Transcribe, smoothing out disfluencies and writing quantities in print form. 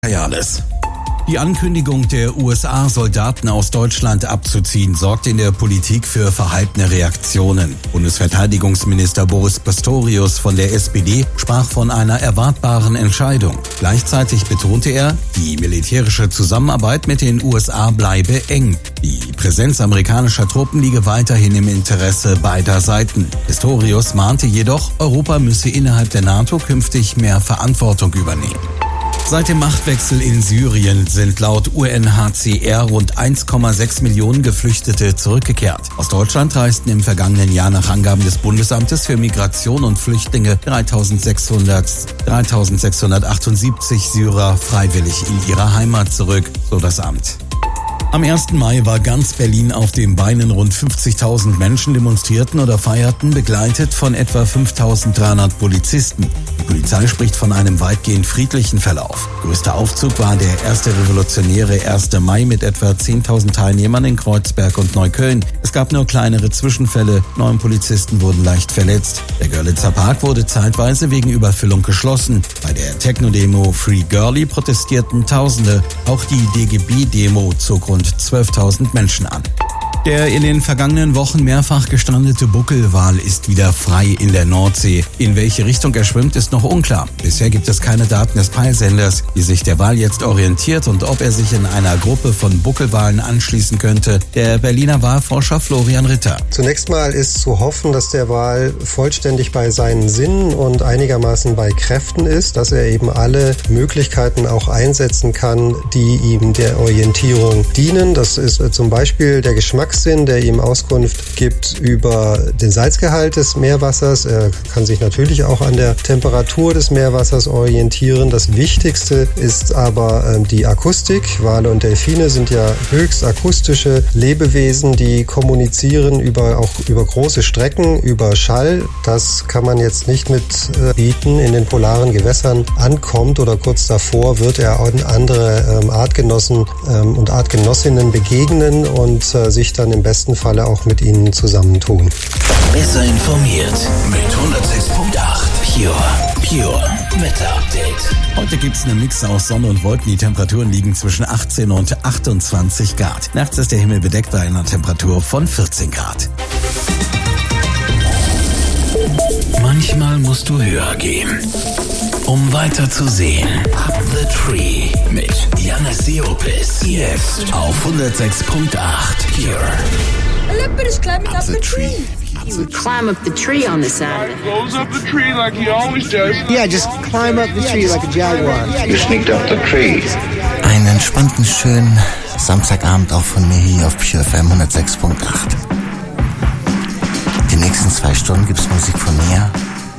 Kajales. Die Ankündigung der USA, Soldaten aus Deutschland abzuziehen, sorgt in der Politik für verhaltene Reaktionen. Bundesverteidigungsminister Boris Pistorius von der SPD sprach von einer erwartbaren Entscheidung. Gleichzeitig betonte er, die militärische Zusammenarbeit mit den USA bleibe eng. Die Präsenz amerikanischer Truppen liege weiterhin im Interesse beider Seiten. Pistorius mahnte jedoch, Europa müsse innerhalb der NATO künftig mehr Verantwortung übernehmen. Seit dem Machtwechsel in Syrien sind laut UNHCR rund 1,6 Millionen Geflüchtete zurückgekehrt. Aus Deutschland reisten im vergangenen Jahr nach Angaben des Bundesamtes für Migration und Flüchtlinge 3.678 Syrer freiwillig in ihre Heimat zurück, so das Amt. Am 1. Mai war ganz Berlin auf den Beinen. Rund 50.000 Menschen demonstrierten oder feierten, begleitet von etwa 5.300 Polizisten. Die Polizei spricht von einem weitgehend friedlichen Verlauf. Größter Aufzug war der erste revolutionäre 1. Mai mit etwa 10.000 Teilnehmern in Kreuzberg und Neukölln. Es gab nur kleinere Zwischenfälle. 9 Polizisten wurden leicht verletzt. Der Görlitzer Park wurde zeitweise wegen Überfüllung geschlossen. Bei der Techno-Demo Free Girly protestierten Tausende. Auch die DGB-Demo zog rund 12.000 Menschen an. Der in den vergangenen Wochen mehrfach gestrandete Buckelwal ist wieder frei in der Nordsee. In welche Richtung er schwimmt, ist noch unklar. Bisher gibt es keine Daten des Peilsenders, wie sich der Wal jetzt orientiert und ob er sich in einer Gruppe von Buckelwalen anschließen könnte. Der Berliner Walforscher Florian Ritter. Zunächst mal ist zu hoffen, dass der Wal vollständig bei seinen Sinnen und einigermaßen bei Kräften ist, dass er eben alle Möglichkeiten auch einsetzen kann, die ihm der Orientierung dienen. Das ist zum Beispiel der Geschmackssinn, der ihm Auskunft gibt über den Salzgehalt des Meerwassers. Er kann sich natürlich auch an der Temperatur des Meerwassers orientieren. Das Wichtigste ist aber die Akustik. Wale und Delfine sind ja höchst akustische Lebewesen, die kommunizieren auch über große Strecken, über Schall. Das kann man jetzt nicht mitbieten. In den polaren Gewässern ankommt oder kurz davor wird er andere Artgenossen und Artgenossinnen begegnen und sich dann im besten Falle auch mit ihnen zusammentun. Besser informiert mit 106.8 Pure Wetter Update. Heute gibt's einen Mix aus Sonne und Wolken. Die Temperaturen liegen zwischen 18 und 28 Grad. Nachts ist der Himmel bedeckt bei einer Temperatur von 14 Grad. Manchmal musst du höher gehen, um weiter zu sehen. Up the Tree mit Janis Siopis. Jetzt auf 106.8 Pure. A little bit is climbing up the tree. He would climb up the tree on this island. Goes up the tree like he always does. Yeah, just climb up the tree like a jaguar. You sneaked up the tree. Einen entspannten, schönen Samstagabend auch von mir hier auf Pure FM 106.8. Die nächsten 2 Stunden gibt's Musik von mir.